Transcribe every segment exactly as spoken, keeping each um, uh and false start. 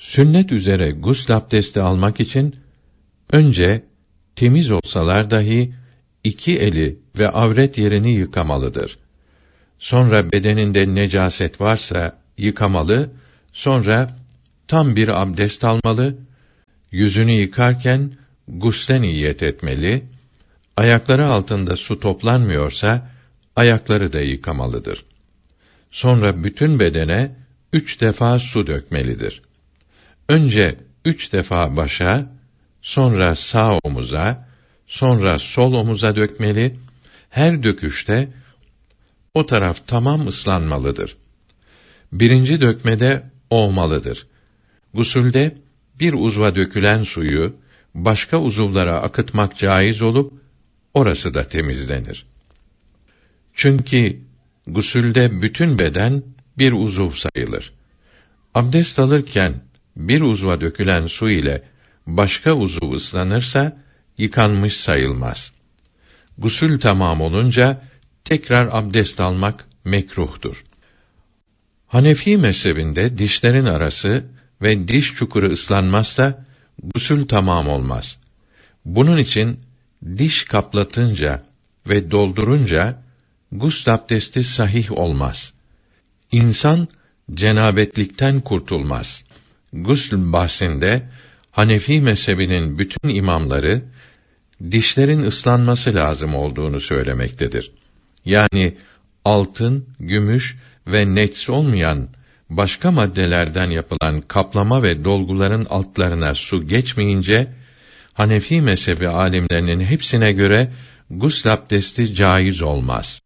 Sünnet üzere gusl abdesti almak için önce temiz olsalar dahi iki eli ve avret yerini yıkamalıdır. Sonra bedeninde necaset varsa yıkamalı, sonra tam bir abdest almalı, yüzünü yıkarken gusle niyet etmeli, ayakları altında su toplanmıyorsa ayakları da yıkamalıdır. Sonra bütün bedene üç defa su dökmelidir. Önce üç defa başa, sonra sağ omuza, sonra sol omuza dökmeli. Her döküşte o taraf tamam ıslanmalıdır. Birinci dökmede olmalıdır. Gusülde bir uzva dökülen suyu başka uzuvlara akıtmak caiz olup orası da temizlenir. Çünkü gusülde bütün beden bir uzuv sayılır. Abdest alırken bir uzva dökülen su ile başka uzuv ıslanırsa yıkanmış sayılmaz. Gusül tamam olunca tekrar abdest almak mekruhtur. Hanefi mezhebinde dişlerin arası ve diş çukuru ıslanmazsa gusül tamam olmaz. Bunun için diş kaplatınca ve doldurunca gusl abdesti sahih olmaz. İnsan cenabetlikten kurtulmaz. Gusl bahsinde Hanefi mezhebinin bütün imamları dişlerin ıslanması lazım olduğunu söylemektedir. Yani altın, gümüş ve nets olmayan başka maddelerden yapılan kaplama ve dolguların altlarına su geçmeyince Hanefi mezhebi alimlerinin hepsine göre gusl abdesti caiz olmaz.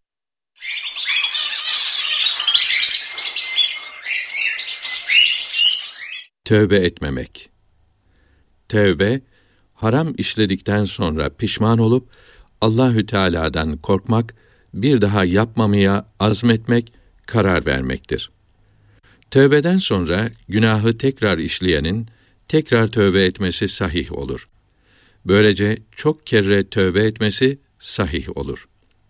Tövbe etmemek. Tövbe, haram işledikten sonra pişman olup Allahü Teala'dan korkmak, bir daha yapmamaya azmetmek, karar vermektir. Tövbeden sonra günahı tekrar işleyenin tekrar tövbe etmesi sahih olur. Böylece çok kere tövbe etmesi sahih olur.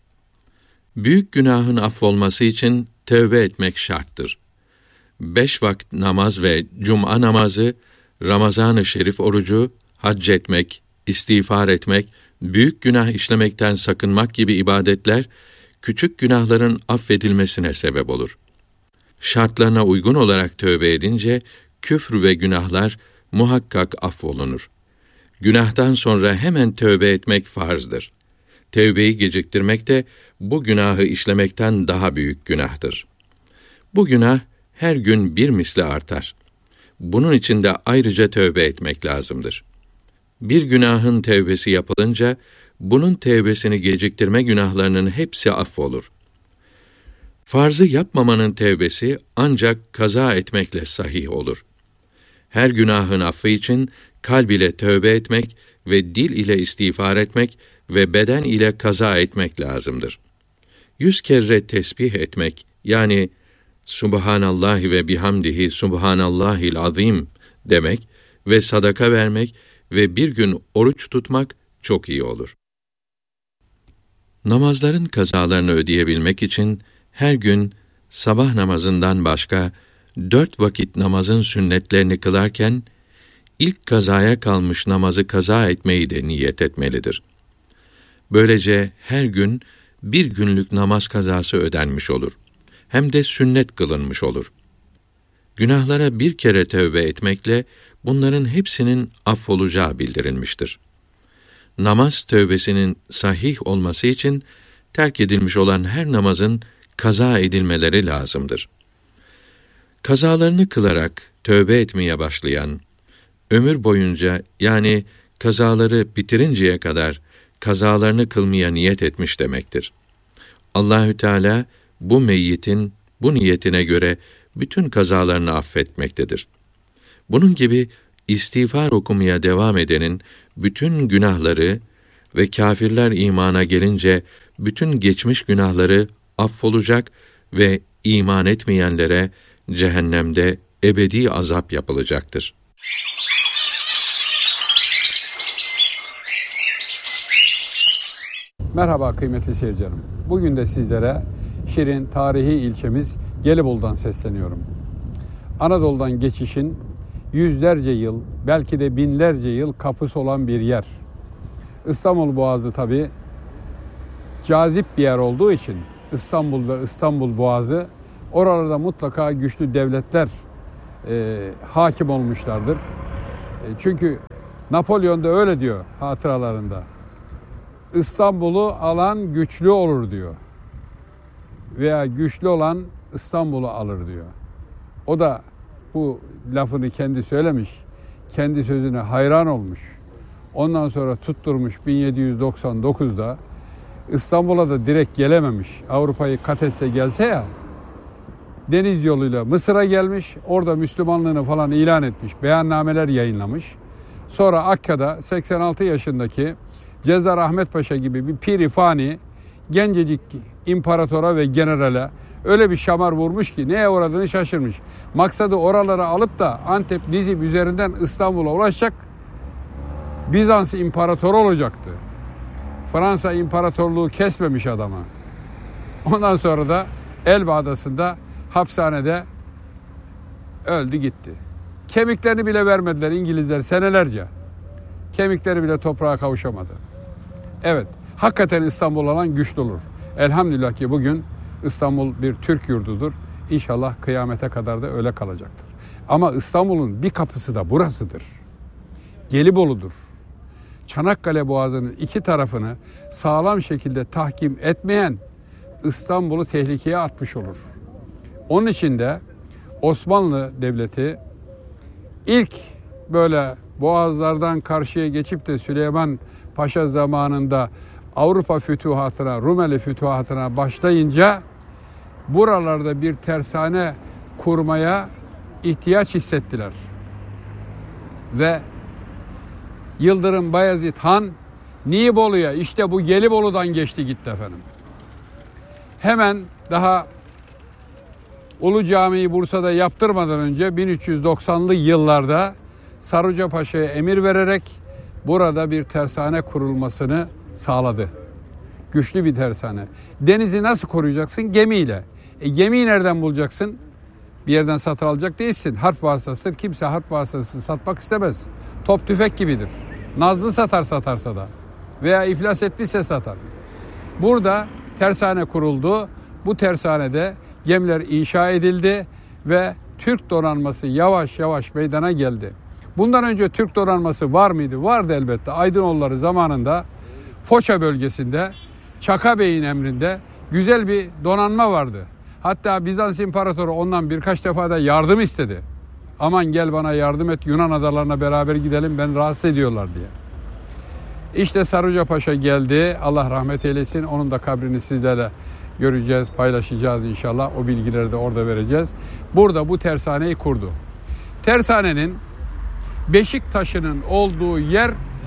Büyük günahın affolması için tövbe etmek şarttır. Beş vakit namaz ve cuma namazı, Ramazan-ı Şerif orucu, hac etmek, istiğfar etmek, büyük günah işlemekten sakınmak gibi ibadetler, küçük günahların affedilmesine sebep olur. Şartlarına uygun olarak tövbe edince, küfr ve günahlar muhakkak affolunur. Günahtan sonra hemen tövbe etmek farzdır. Tövbeyi geciktirmek de, bu günahı işlemekten daha büyük günahtır. Bu günah, her gün bir misli artar. Bunun için de ayrıca tövbe etmek lazımdır. Bir günahın tevbesi yapılınca, bunun tevbesini geciktirme günahlarının hepsi affolur. Farzı yapmamanın tevbesi ancak kaza etmekle sahih olur. Her günahın affı için kalb ile tövbe etmek ve dil ile istiğfar etmek ve beden ile kaza etmek lazımdır. Yüz kere tesbih etmek, yani Subhanallahi ve bihamdihi Subhanallahil azim demek ve sadaka vermek ve bir gün oruç tutmak çok iyi olur. Namazların kazalarını ödeyebilmek için her gün sabah namazından başka dört vakit namazın sünnetlerini kılarken ilk kazaya kalmış namazı kaza etmeyi de niyet etmelidir. Böylece her gün bir günlük namaz kazası ödenmiş olur. Hem de sünnet kılınmış olur. Günahlara bir kere tövbe etmekle bunların hepsinin affolacağı bildirilmiştir. Namaz tövbesinin sahih olması için terk edilmiş olan her namazın kaza edilmeleri lazımdır. Kazalarını kılarak tövbe etmeye başlayan, ömür boyunca, yani kazaları bitirinceye kadar kazalarını kılmaya niyet etmiş demektir. Allahü Teala bu meyyitin bu niyetine göre bütün kazalarını affetmektedir. Bunun gibi istiğfar okumaya devam edenin bütün günahları ve kâfirler imana gelince bütün geçmiş günahları affolacak ve iman etmeyenlere cehennemde ebedi azap yapılacaktır. Merhaba kıymetli seyircilerim. Bugün de sizlere şirin tarihi ilçemiz Gelibolu'dan sesleniyorum. Anadolu'dan geçişin yüzlerce yıl, belki de binlerce yıl kapısı olan bir yer. İstanbul Boğazı tabii cazip bir yer olduğu için İstanbul ve İstanbul Boğazı, oralarda mutlaka güçlü devletler e, hakim olmuşlardır. E, çünkü Napolyon da öyle diyor hatıralarında. İstanbul'u alan güçlü olur diyor. Veya güçlü olan İstanbul'u alır diyor. O da bu lafını kendi söylemiş. Kendi sözüne hayran olmuş. Ondan sonra tutturmuş bin yedi yüz doksan dokuzda İstanbul'a da direkt gelememiş. Avrupa'yı kat etse gelse ya, deniz yoluyla Mısır'a gelmiş. Orada Müslümanlığını falan ilan etmiş. Beyannameler yayınlamış. Sonra Akka'da seksen altı yaşındaki Cezar Ahmet Paşa gibi bir piri fani gencecik imparatora ve generale öyle bir şamar vurmuş ki neye uğradığını şaşırmış. Maksadı oraları alıp da Antep, Nizip üzerinden İstanbul'a ulaşacak, Bizans imparatoru olacaktı. Fransa imparatorluğu kesmemiş adama. Ondan sonra da Elba Adası'nda hapishanede öldü gitti. Kemiklerini bile vermediler İngilizler senelerce. Kemikleri bile toprağa kavuşamadı. Evet, hakikaten İstanbul olan güçlü olur. Elhamdülillah ki bugün İstanbul bir Türk yurdudur. İnşallah kıyamete kadar da öyle kalacaktır. Ama İstanbul'un bir kapısı da burasıdır. Gelibolu'dur. Çanakkale Boğazı'nın iki tarafını sağlam şekilde tahkim etmeyen İstanbul'u tehlikeye atmış olur. Onun için de Osmanlı Devleti ilk böyle boğazlardan karşıya geçip de Süleyman Paşa zamanında Avrupa fütuhatına, Rumeli fütuhatına başlayınca buralarda bir tersane kurmaya ihtiyaç hissettiler. Ve Yıldırım Bayezid Han Nibolu'ya, işte bu Gelibolu'dan geçti gitti efendim. Hemen daha Ulu Cami'yi Bursa'da yaptırmadan önce bin üç yüz doksanlı yıllarda Saruca Paşa'ya emir vererek burada bir tersane kurulmasını sağladı. Güçlü bir tersane. Denizi nasıl koruyacaksın? Gemiyle. E, gemiyi nereden bulacaksın? Bir yerden satın alacak değilsin. Harp vasıtasıdır. Kimse harp vasıtası satmak istemez. Top tüfek gibidir. Nazlı satar satarsa da. Veya iflas etmişse satar. Burada tersane kuruldu. Bu tersanede gemiler inşa edildi ve Türk donanması yavaş yavaş meydana geldi. Bundan önce Türk donanması var mıydı? Vardı elbette. Aydınoğulları zamanında Foça bölgesinde Çaka Bey'in emrinde güzel bir donanma vardı. Hatta Bizans İmparatoru ondan birkaç defa da yardım istedi. Aman gel bana yardım et, Yunan adalarına beraber gidelim, ben rahatsız ediyorlar diye. İşte Saruca Paşa geldi. Allah rahmet eylesin. Onun da kabrini sizlerle göreceğiz, paylaşacağız inşallah. O bilgileri de orada vereceğiz. Burada bu tersaneyi kurdu. Tersanenin Beşiktaş'ının olduğu yer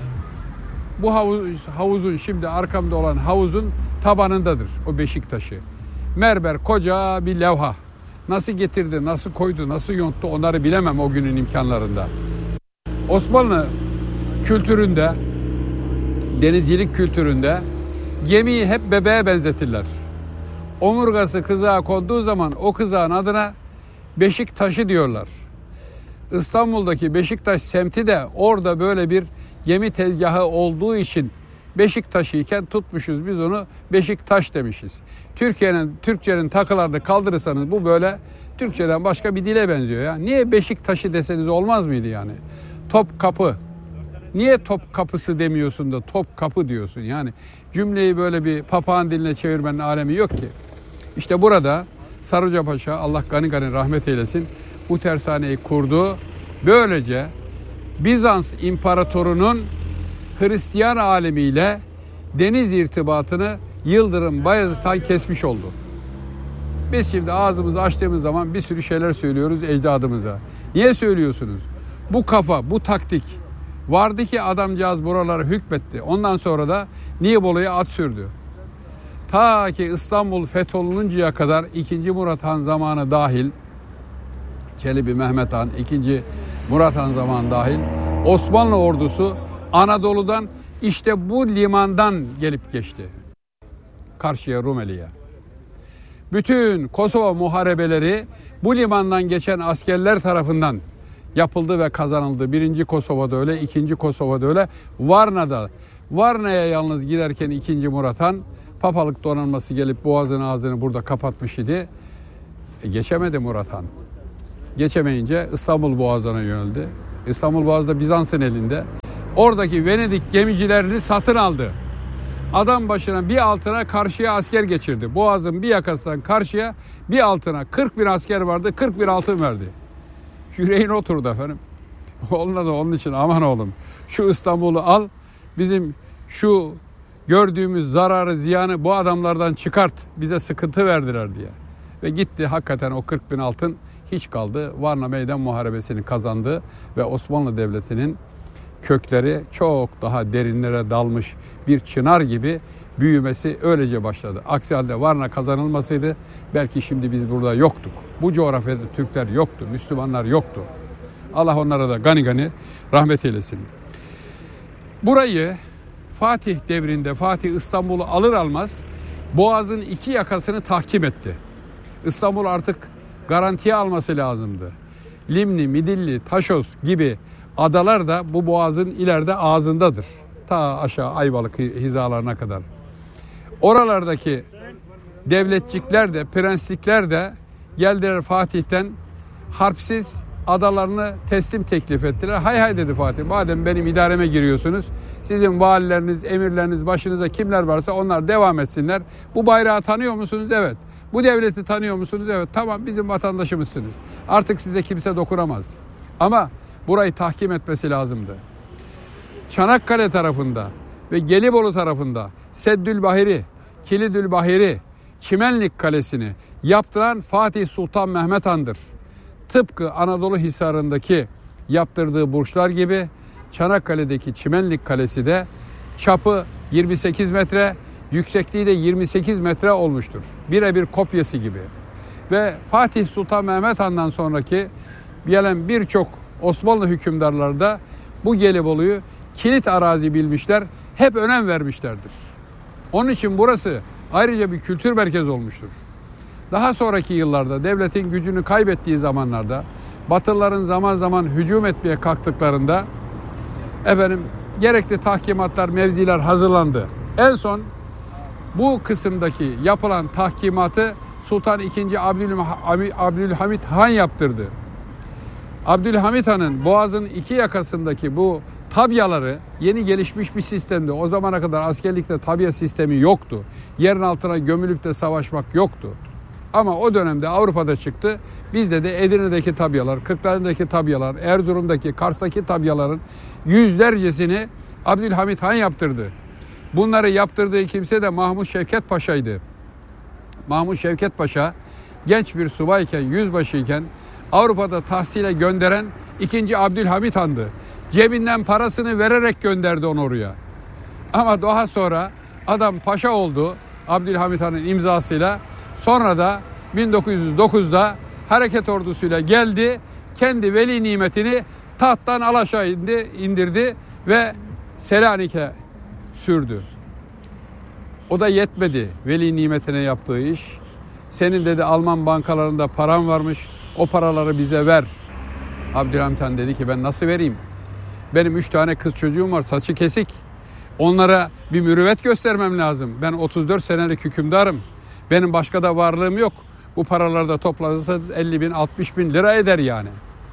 bu havuz, havuzun şimdi arkamda olan havuzun tabanındadır o Beşiktaş'ı. Mermer koca bir levha. Nasıl getirdi, nasıl koydu, nasıl yonttu onları bilemem o günün imkanlarında. Osmanlı kültüründe, denizcilik kültüründe gemiyi hep bebeğe benzetirler. Omurgası kızağa konduğu zaman o kızağın adına Beşiktaş'ı diyorlar. İstanbul'daki Beşiktaş semti de orada böyle bir gemi tezgahı olduğu için Beşiktaş'ı iken tutmuşuz biz onu Beşiktaş demişiz. Türkiye'nin Türkçenin takılarını kaldırırsanız bu böyle Türkçeden başka bir dile benziyor ya. Niye Beşiktaş'ı deseniz olmaz mıydı yani? Topkapı. Niye top kapısı demiyorsun da top kapı diyorsun? Yani cümleyi böyle bir papağan diline çevirmenin alemi yok ki. İşte burada Saruca Paşa Allah gani gani rahmet eylesin bu tersaneyi kurdu. Böylece Bizans İmparatorunun Hristiyan alemiyle deniz irtibatını Yıldırım Bayezid Han kesmiş oldu. Biz şimdi ağzımızı açtığımız zaman bir sürü şeyler söylüyoruz ecdadımıza. Niye söylüyorsunuz? Bu kafa, bu taktik vardı ki adamcağız buralara hükmetti. Ondan sonra da Nibolu'ya at sürdü. Ta ki İstanbul fetholununcaya kadar ikinci Murat Han zamanı dahil, Çelebi Mehmet Han, ikinci Murat Han zamanı dahil Osmanlı ordusu Anadolu'dan işte bu limandan gelip geçti. Karşıya Rumeli'ye. Bütün Kosova muharebeleri bu limandan geçen askerler tarafından yapıldı ve kazanıldı. Birinci Kosova'da öyle, ikinci Kosova'da öyle. Varna'da, Varna'ya yalnız giderken ikinci Murat Han, papalık donanması gelip boğazın ağzını burada kapatmış idi. E, geçemedi Murat Han. Geçemeyince İstanbul Boğazı'na yöneldi. İstanbul Boğazı da Bizans'ın elinde. Oradaki Venedik gemicilerini satın aldı. Adam başına bir altına karşıya asker geçirdi. Boğaz'ın bir yakasından karşıya bir altına kırk bin asker vardı. kırk bin altın verdi. Yüreğine oturdu efendim. Onunla da onun için aman oğlum şu İstanbul'u al, bizim şu gördüğümüz zararı ziyanı bu adamlardan çıkart, bize sıkıntı verdiler diye. Ve gitti hakikaten o kırk bin altın hiç kaldı. Varna Meydan Muharebesi'ni kazandı ve Osmanlı Devleti'nin kökleri çok daha derinlere dalmış bir çınar gibi büyümesi öylece başladı. Aksi halde Varna kazanılmasaydı belki şimdi biz burada yoktuk. Bu coğrafyada Türkler yoktu, Müslümanlar yoktu. Allah onlara da gani gani rahmet eylesin. Burayı Fatih devrinde, Fatih İstanbul'u alır almaz Boğaz'ın iki yakasını tahkim etti. İstanbul artık garantiye alması lazımdı. Limni, Midilli, Taşos gibi adalar da bu boğazın ileride ağzındadır. Ta aşağı Ayvalık hizalarına kadar. Oralardaki devletçikler de, prenslikler de geldiler Fatih'ten harpsiz adalarını teslim teklif ettiler. Hay hay dedi Fatih. Madem benim idareme giriyorsunuz, sizin valileriniz, emirleriniz, başınıza kimler varsa onlar devam etsinler. Bu bayrağı tanıyor musunuz? Evet. Bu devleti tanıyor musunuz? Evet. Tamam, bizim vatandaşımızsınız. Artık size kimse dokunamaz. Ama burayı tahkim etmesi lazımdı. Çanakkale tarafında ve Gelibolu tarafında Seddülbahir'i, Kilidülbahir'i, Çimenlik Kalesi'ni yaptıran Fatih Sultan Mehmet Han'dır. Tıpkı Anadolu Hisarı'ndaki yaptırdığı burçlar gibi Çanakkale'deki Çimenlik Kalesi de çapı yirmi sekiz metre, yüksekliği de yirmi sekiz metre olmuştur. Birebir kopyası gibi. Ve Fatih Sultan Mehmet Han'dan sonraki gelen birçok Osmanlı hükümdarları da bu Gelibolu'yu kilit arazi bilmişler, hep önem vermişlerdir. Onun için burası ayrıca bir kültür merkezi olmuştur. Daha sonraki yıllarda devletin gücünü kaybettiği zamanlarda Batılıların zaman zaman hücum etmeye kalktıklarında efendim gerekli tahkimatlar, mevziler hazırlandı. En son bu kısımdaki yapılan tahkimatı Sultan ikinci. Abdülhamit Han yaptırdı. Abdülhamit Han'ın Boğaz'ın iki yakasındaki bu tabyaları yeni gelişmiş bir sistemdi. O zamana kadar askerlikte tabya sistemi yoktu. Yerin altına gömülüp de savaşmak yoktu. Ama o dönemde Avrupa'da çıktı. Bizde de Edirne'deki tabyalar, Kırklareli'deki tabyalar, Erzurum'daki, Kars'taki tabyaların yüzlercesini Abdülhamit Han yaptırdı. Bunları yaptırdığı kimse de Mahmut Şevket Paşa'ydı. Mahmut Şevket Paşa genç bir subayken, yüzbaşıyken Avrupa'da tahsile gönderen ikinci. Abdülhamit Han'dı. Cebinden parasını vererek gönderdi onu oraya. Ama daha sonra adam paşa oldu Abdülhamit Han'ın imzasıyla. Sonra da bin dokuz yüz dokuzda hareket ordusuyla geldi. Kendi veli nimetini tahttan alaşağı indi, indirdi ve Selanik'e sürdü. O da yetmedi veli nimetine yaptığı iş. Senin dedi Alman bankalarında param varmış. O paraları bize ver. Abdülhamit Han dedi ki ben nasıl vereyim? Benim üç tane kız çocuğum var, saçı kesik. Onlara bir mürüvvet göstermem lazım. Ben otuz dört senelik hükümdarım. Benim başka da varlığım yok. Bu paraları da toplarsanız elli bin, altmış bin lira eder yani.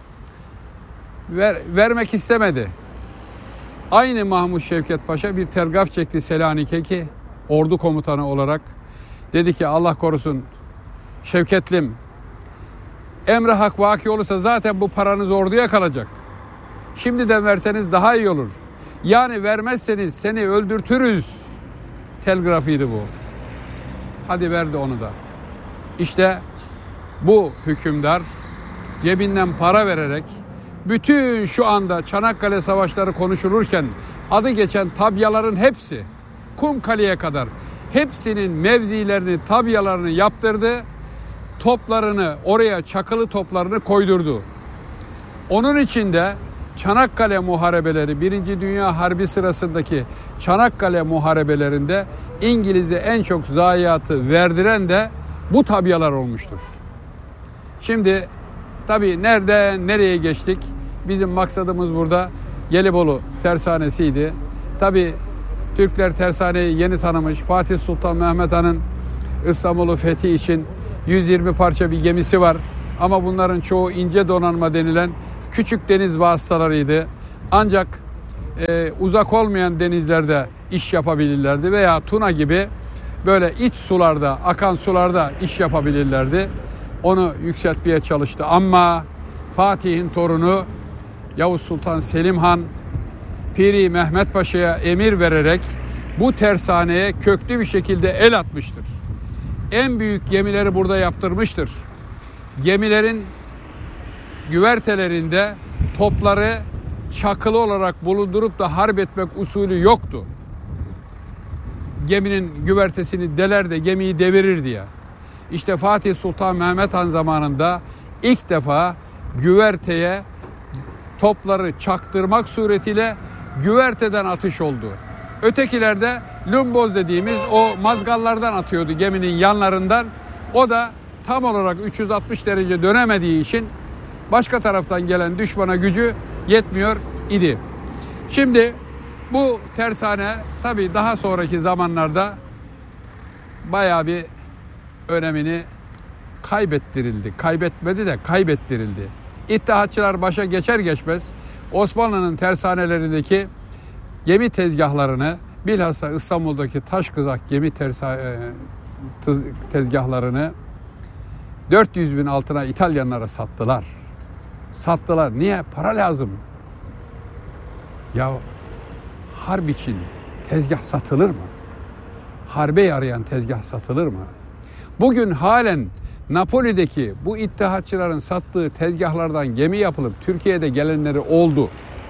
Ver, vermek istemedi. Aynı Mahmut Şevket Paşa bir telgraf çekti Selanik'e ki ordu komutanı olarak. Dedi ki Allah korusun Şevketlim, emri hak vaki olursa zaten bu paranız orduya kalacak. Şimdiden verseniz daha iyi olur. Yani vermezseniz seni öldürtürüz telgrafıydı bu. Hadi verdi onu da. İşte bu hükümdar cebinden para vererek bütün şu anda Çanakkale savaşları konuşulurken adı geçen tabyaların hepsi Kumkale'ye kadar hepsinin mevzilerini, tabyalarını yaptırdı. Toplarını oraya, çakılı toplarını koydurdu. Onun için de Çanakkale muharebeleri, Birinci Dünya Harbi sırasındaki Çanakkale muharebelerinde İngiliz'e en çok zayiatı verdiren de bu tabyalar olmuştur. Şimdi tabii nereden nereye geçtik? bizim maksadımız burada Gelibolu tersanesiydi. Tabii Türkler tersaneyi yeni tanımış. Fatih Sultan Mehmet Han'ın İstanbul'u fethi için yüz yirmi parça bir gemisi var. Ama bunların çoğu ince donanma denilen küçük deniz vasıtalarıydı. Ancak e, uzak olmayan denizlerde iş yapabilirlerdi veya Tuna gibi böyle iç sularda, akan sularda iş yapabilirlerdi. Onu yükseltmeye çalıştı. Ama Fatih'in torunu Yavuz Sultan Selim Han Piri Mehmet Paşa'ya emir vererek bu tersaneye köklü bir şekilde el atmıştır. En büyük gemileri burada yaptırmıştır. Gemilerin güvertelerinde topları çakılı olarak bulundurup da harp etmek usulü yoktu. Geminin güvertesini deler de gemiyi devirir diye. İşte Fatih Sultan Mehmet Han zamanında ilk defa güverteye topları çaktırmak suretiyle güverteden atış oldu. Ötekilerde lumboz dediğimiz o mazgallardan atıyordu geminin yanlarından. O da tam olarak üç yüz altmış derece dönemediği için başka taraftan gelen düşmana gücü yetmiyor idi. Şimdi bu tersane tabii daha sonraki zamanlarda bayağı bir önemini kaybettirildi. Kaybetmedi de kaybettirildi. İttihatçılar başa geçer geçmez Osmanlı'nın tersanelerindeki gemi tezgahlarını, bilhassa İstanbul'daki taş kızak gemi tezgahlarını dört yüz bin altına İtalyanlara sattılar. Sattılar. Niye? Para lazım. Ya harp için tezgah satılır mı? Harbe yarayan tezgah satılır mı? Bugün halen Napoli'deki bu ittihatçıların sattığı tezgahlardan gemi yapılıp Türkiye'de gelenleri oldu.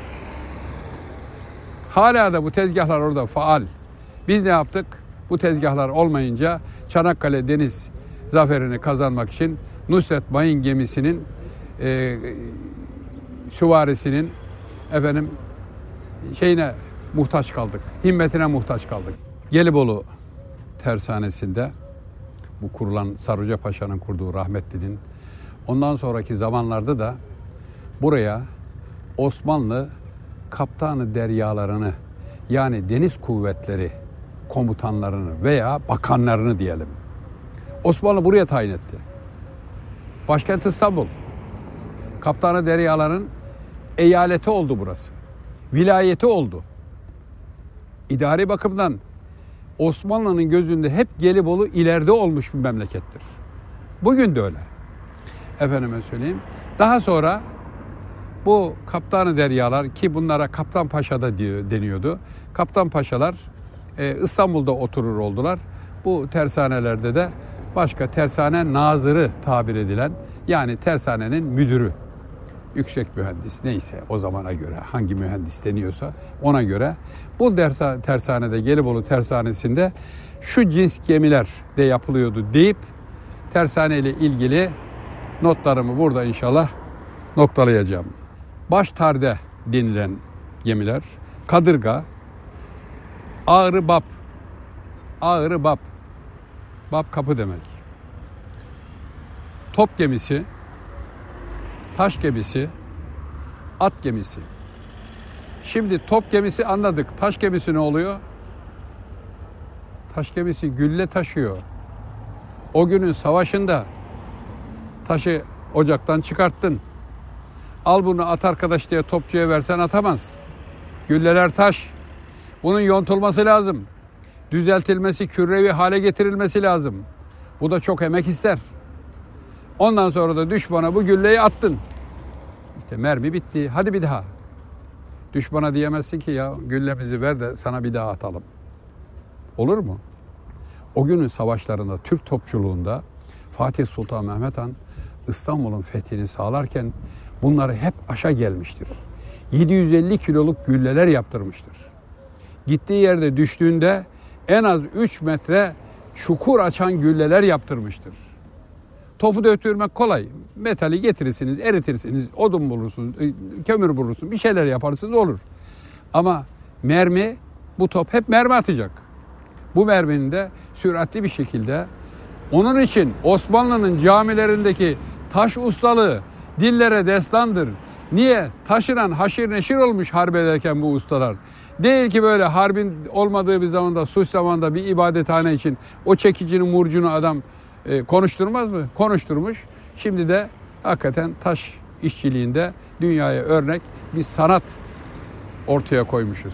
Hala da bu tezgahlar orada faal. Biz ne yaptık? Bu tezgahlar olmayınca Çanakkale Deniz zaferini kazanmak için Nusret Mayın gemisinin e, süvarisinin efendim şeyine muhtaç kaldık. Himmetine muhtaç kaldık. Gelibolu tersanesinde bu kurulan Saruca Paşa'nın kurduğu rahmetlinin ondan sonraki zamanlarda da buraya Osmanlı kaptanı deryalarını yani deniz kuvvetleri komutanlarını veya bakanlarını diyelim. Osmanlı buraya tayin etti. Başkent İstanbul. Kaptanı deryaların eyaleti oldu burası. Vilayeti oldu. İdari bakımdan Osmanlı'nın gözünde hep Gelibolu ileride olmuş bir memlekettir. Bugün de öyle. Efendime söyleyeyim. Daha sonra bu kaptanı deryalar ki bunlara Kaptan Paşa da deniyordu. Kaptan Paşalar e, İstanbul'da oturur oldular. Bu tersanelerde de başka tersane nazırı tabir edilen yani tersanenin müdürü, yüksek mühendis neyse o zamana göre hangi mühendis deniyorsa ona göre bu dersa, tersanede Gelibolu tersanesinde şu cins gemiler de yapılıyordu deyip tersane ile ilgili notlarımı burada inşallah noktalayacağım. Baş tarde denilen gemiler, kadırga, ağrı bab, ağrı bab, bab kapı demek. Top gemisi, taş gemisi, at gemisi. Şimdi top gemisi anladık. Taş gemisi ne oluyor? Taş gemisi gülle taşıyor. O günün savaşında taşı ocaktan çıkarttın. Al bunu at arkadaş diye topçuya versen atamaz. Gülleler taş. Bunun yontulması lazım. Düzeltilmesi, kürrevi hale getirilmesi lazım. Bu da çok emek ister. Ondan sonra da düşmana bu gülleyi attın. İşte mermi bitti. Hadi bir daha. Düşmana diyemezsin ki ya güllemizi ver de sana bir daha atalım. Olur mu? O günün savaşlarında, Türk topçuluğunda Fatih Sultan Mehmet Han İstanbul'un fethini sağlarken bunları hep aşa gelmiştir. yedi yüz elli kiloluk gülleler yaptırmıştır. Gittiği yerde düştüğünde en az üç metre çukur açan gülleler yaptırmıştır. Topu döktürmek kolay. Metali getirirsiniz, eritirsiniz, odun bulursunuz, kömür bulursunuz, bir şeyler yaparsınız olur. Ama mermi, bu top hep mermi atacak. Bu merminin de süratli bir şekilde, onun için Osmanlı'nın camilerindeki taş ustalığı dillere destandır. Niye? Taşıran haşir neşir olmuş harp ederken bu ustalar. Değil ki böyle harbin olmadığı bir zamanda, sus zamanda bir ibadethane için o çekicini, murcunu adam e, konuşturmaz mı? Konuşturmuş. Şimdi de hakikaten taş işçiliğinde dünyaya örnek bir sanat ortaya koymuşuz.